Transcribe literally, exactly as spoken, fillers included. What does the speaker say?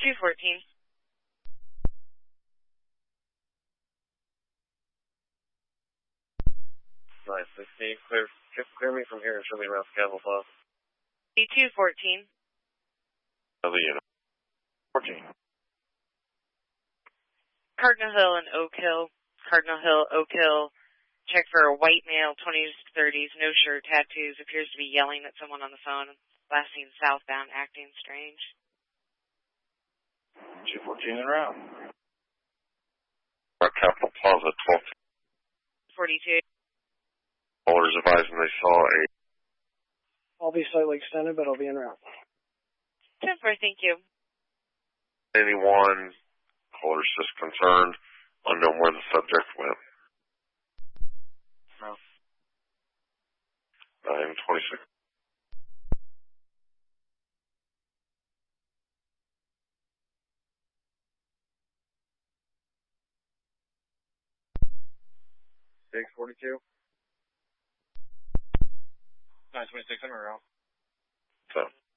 two fourteen. nine sixteen, clear, clear me from here and show me around Scavell Plaza. B two fourteen. Another unit. fourteen. Cardinal Hill and Oak Hill. Cardinal Hill, Oak Hill. Check for a white male, twenties to thirties, no shirt, tattoos, appears to be yelling at someone on the phone. Last seen southbound, acting strange. two fourteen and around. Our Capitol Plaza, twelve forty-two. Callers advising they saw a... I'll be slightly extended, but I'll be en route. ten four, thank you. Anyone, callers just concerned, unknown where the subject went. No. nine twenty-six. six forty-two. nine twenty-six, I'm around. So.